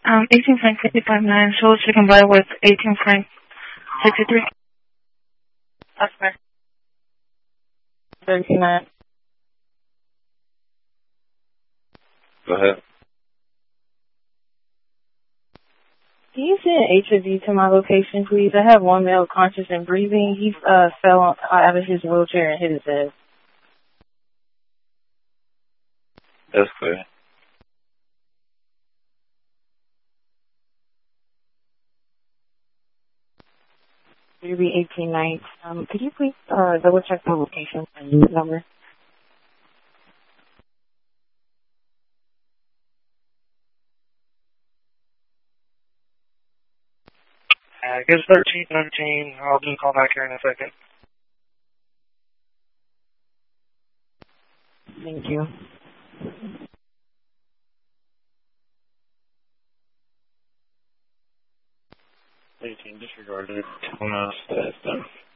18 franc 55.9. So chicken butter with 18 franc 63. That's fair. 39. Go ahead. Can you send HIV to my location, please? I have one male conscious and breathing. He fell out of his wheelchair and hit his head. That's clear. Maybe 18 nights. Could you please double check the location and unit number? It's 1319. I'll do a call back here in a second. Thank you. 18 disregarded. Telling us that